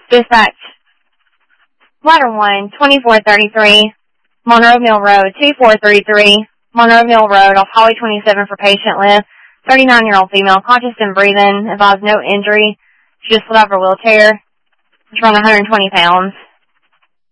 Dispatch. Ladder 1, 2433, Monroe Mill Road, 2433, Monroe Mill Road, off Highway 27 for patient lift. 39-year-old female, conscious and breathing, advised no injury. She just fell out of her wheelchair. She's around 120 pounds.